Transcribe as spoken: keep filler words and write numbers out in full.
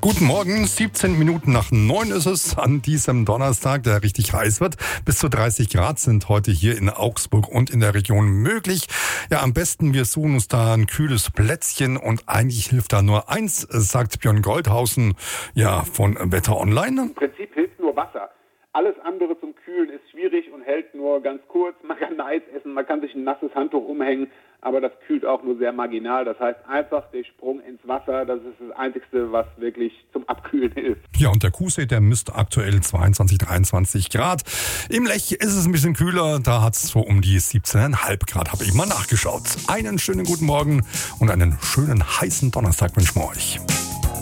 Guten Morgen, siebzehn Minuten nach neun ist es an diesem Donnerstag, der richtig heiß wird. Bis zu dreißig Grad sind heute hier in Augsburg und in der Region möglich. Ja, am besten wir suchen uns da ein kühles Plätzchen und eigentlich hilft da nur eins, sagt Björn Goldhausen, ja, von Wetter Online. Im Prinzip hilft nur Wasser. Alles andere zum Kühlen ist schwierig und hält nur ganz kurz. Man kann Eis essen, man kann sich ein nasses Handtuch umhängen, aber das kühlt auch nur sehr marginal. Das heißt einfach der Sprung ins Wasser, das ist das Einzige, was wirklich zum Abkühlen hilft. Ja, und der Kuhsee, der misst aktuell zweiundzwanzig, dreiundzwanzig Grad. Im Lech ist es ein bisschen kühler, da hat es so um die siebzehn Komma fünf Grad, habe ich mal nachgeschaut. Einen schönen guten Morgen und einen schönen heißen Donnerstag wünschen wir euch.